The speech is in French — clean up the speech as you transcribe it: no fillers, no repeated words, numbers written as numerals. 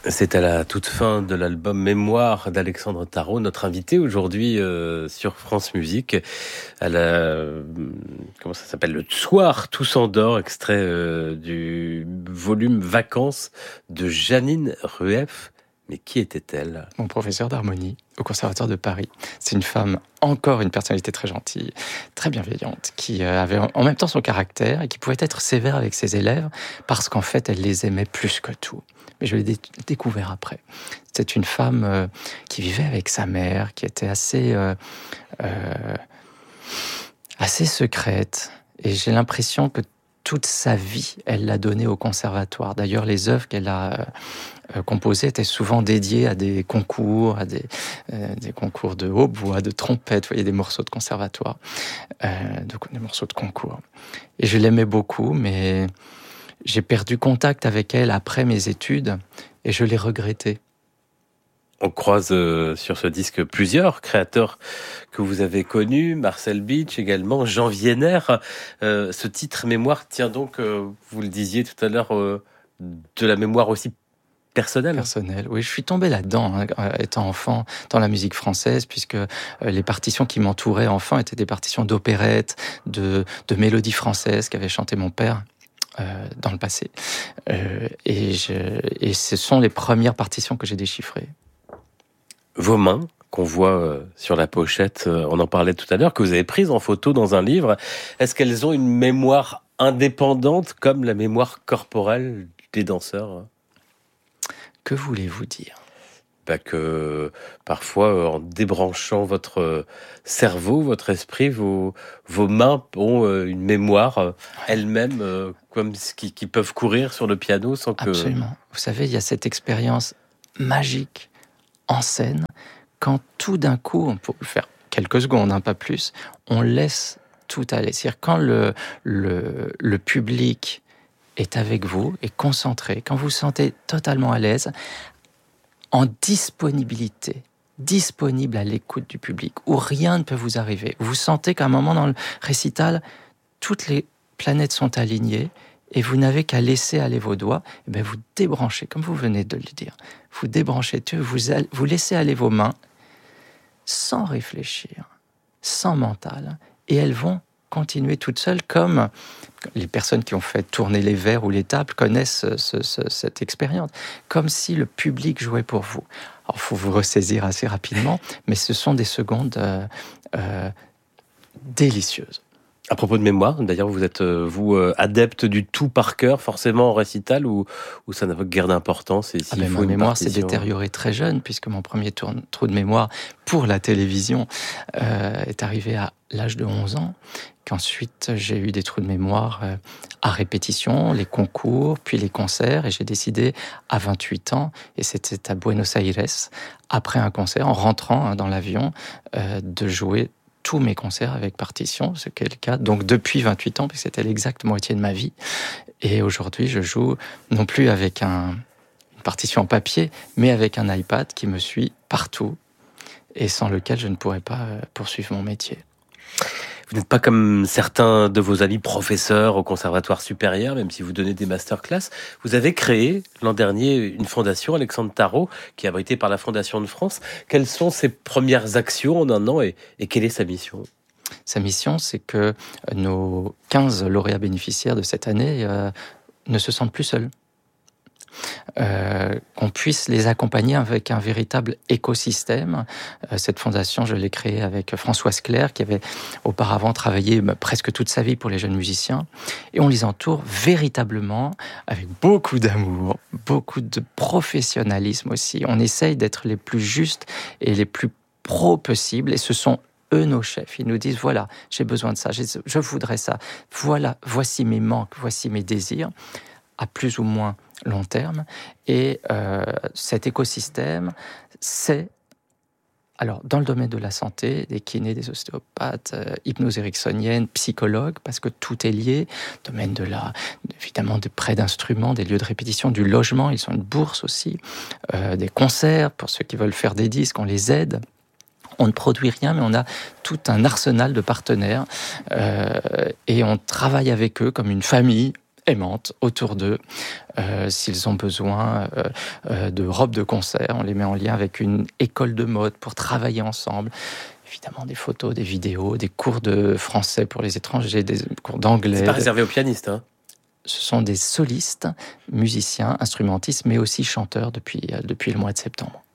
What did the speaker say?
C'est à la toute fin de l'album Mémoire d'Alexandre Tarot, notre invité aujourd'hui sur France Musique. Comment ça s'appelle ? Le soir, tout s'endort, extrait du volume Vacances de Janine Rueff. Mais qui était-elle ? Mon professeur d'harmonie au Conservatoire de Paris. C'est une femme, encore une personnalité très gentille, très bienveillante, qui avait en même temps son caractère et qui pouvait être sévère avec ses élèves parce qu'en fait, elle les aimait plus que tout. Mais je l'ai découvert après. C'est une femme qui vivait avec sa mère, qui était assez secrète. Et j'ai l'impression que toute sa vie, elle l'a donnée au conservatoire. D'ailleurs, les œuvres qu'elle a composées étaient souvent dédiées à des concours, des concours de hautbois, de trompette, vous voyez, des morceaux de conservatoire, des morceaux de concours. Et je l'aimais beaucoup, mais j'ai perdu contact avec elle après mes études et je l'ai regretté. On croise sur ce disque plusieurs créateurs que vous avez connus, Marcel Beach également, Jean Vienner. Ce titre Mémoire tient donc, vous le disiez tout à l'heure, de la mémoire aussi personnelle. Personnelle, oui, je suis tombé là-dedans, étant enfant, dans la musique française, puisque les partitions qui m'entouraient enfant étaient des partitions d'opérettes, de mélodies françaises qu'avait chanté mon père. Dans le passé. Et ce sont les premières partitions que j'ai déchiffrées. Vos mains, qu'on voit sur la pochette, on en parlait tout à l'heure, que vous avez prises en photo dans un livre, est-ce qu'elles ont une mémoire indépendante comme la mémoire corporelle des danseurs ? Que voulez-vous dire ? Que parfois, en débranchant votre cerveau, votre esprit, vos mains ont une mémoire elles-mêmes, comme qui peuvent courir sur le piano sans que... Absolument. Vous savez, il y a cette expérience magique en scène, quand tout d'un coup, on peut le faire quelques secondes, pas plus, on laisse tout aller. C'est-à-dire quand le public est avec vous, est concentré, quand vous vous sentez totalement à l'aise, en disponibilité, disponible à l'écoute du public, où rien ne peut vous arriver. Vous sentez qu'à un moment dans le récital, toutes les planètes sont alignées et vous n'avez qu'à laisser aller vos doigts, et bien vous débranchez, comme vous venez de le dire. Vous débranchez tout, vous laissez aller vos mains sans réfléchir, sans mental, et elles vont continuer toutes seules, comme les personnes qui ont fait tourner les verres ou les tables connaissent cette expérience, comme si le public jouait pour vous. Alors, il faut vous ressaisir assez rapidement, mais ce sont des secondes délicieuses. À propos de mémoire, d'ailleurs, vous êtes, adepte du tout par cœur, forcément en récital, ou ça n'a pas guère d'importance et s'il faut ma une mémoire partition... s'est détériorée très jeune, puisque mon premier trou de mémoire pour la télévision est arrivé à l'âge de 11 ans, qu'ensuite j'ai eu des trous de mémoire à répétition, les concours, puis les concerts, et j'ai décidé à 28 ans, et c'était à Buenos Aires, après un concert, en rentrant dans l'avion, de jouer tous mes concerts avec partition, ce qui est le cas. Donc depuis 28 ans, puisque c'était l'exacte moitié de ma vie. Et aujourd'hui, je joue non plus avec une partition en papier, mais avec un iPad qui me suit partout et sans lequel je ne pourrais pas poursuivre mon métier. Vous n'êtes pas comme certains de vos amis professeurs au conservatoire supérieur, même si vous donnez des masterclass. Vous avez créé l'an dernier une fondation, Alexandre Tarot, qui est abritée par la Fondation de France. Quelles sont ses premières actions en un an et quelle est sa mission ? Sa mission, c'est que nos 15 lauréats bénéficiaires de cette année ne se sentent plus seuls. Qu'on puisse les accompagner avec un véritable écosystème. Cette fondation, je l'ai créée avec Françoise Claire, qui avait auparavant travaillé presque toute sa vie pour les jeunes musiciens. Et on les entoure véritablement avec beaucoup d'amour, beaucoup de professionnalisme aussi. On essaye d'être les plus justes et les plus pros possibles, et ce sont eux nos chefs. Ils nous disent, voilà, j'ai besoin de ça, je voudrais ça. Voilà, voici mes manques, voici mes désirs, à plus ou moins long terme. Et cet écosystème, c'est, alors, dans le domaine de la santé, des kinés, des ostéopathes, hypnose ericksonienne, psychologues, parce que tout est lié. Domaine évidemment, de prêt d'instruments, des lieux de répétition, du logement, ils sont une bourse aussi. Des concerts, pour ceux qui veulent faire des disques, on les aide. On ne produit rien, mais on a tout un arsenal de partenaires et on travaille avec eux comme une famille aimantes autour d'eux. S'ils ont besoin de robes de concert, on les met en lien avec une école de mode pour travailler ensemble. Évidemment, des photos, des vidéos, des cours de français pour les étrangers, des cours d'anglais. C'est pas réservé aux pianistes, hein. Ce sont des solistes, musiciens, instrumentistes, mais aussi chanteurs depuis le mois de septembre.